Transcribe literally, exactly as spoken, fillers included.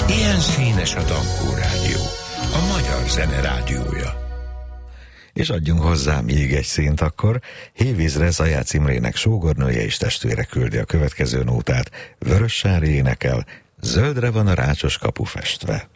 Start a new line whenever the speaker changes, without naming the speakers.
Ilyen színes a Dankó Rádió, a magyar zene rádiója.
És adjunk hozzá még egy színt akkor. Hévízre Zajács Imrének sógornője és testvére küldi a következő nótát. Vörössári énekel, zöldre van a rácsos kapu festve.